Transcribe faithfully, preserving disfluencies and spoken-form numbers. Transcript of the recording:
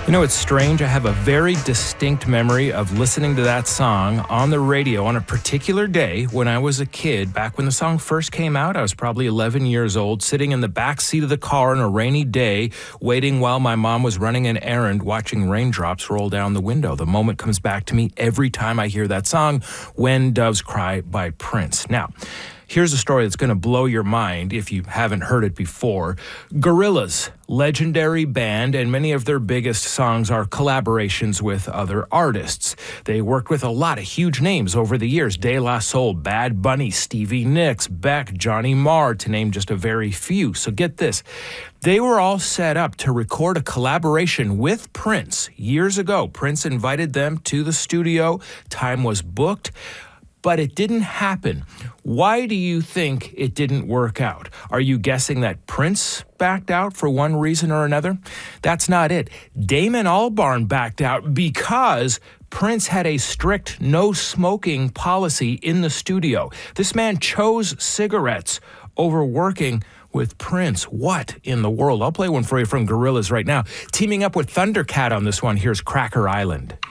You know, it's strange. I have a very distinct memory of listening to that song on the radio on a particular day when I was a kid. Back when the song first came out, I was probably eleven years old, sitting in the back seat of the car on a rainy day, waiting while my mom was running an errand, watching raindrops roll down the window. The moment comes back to me every time I hear that song, When Doves Cry by Prince. Now, here's a story that's going to blow your mind if you haven't heard it before. Gorillaz, legendary band, and many of their biggest songs are collaborations with other artists. They worked with a lot of huge names over the years. De La Soul, Bad Bunny, Stevie Nicks, Beck, Johnny Marr, to name just a very few. So get this. They were all set up to record a collaboration with Prince years ago. Prince invited them to the studio. Time was booked. But it didn't happen. Why do you think it didn't work out? Are you guessing that Prince backed out for one reason or another? That's not it. Damon Albarn backed out because Prince had a strict no smoking policy in the studio. This man chose cigarettes over working with Prince. What in the world? I'll play one for you from Gorillaz right now. Teaming up with Thundercat on this one, here's Cracker Island.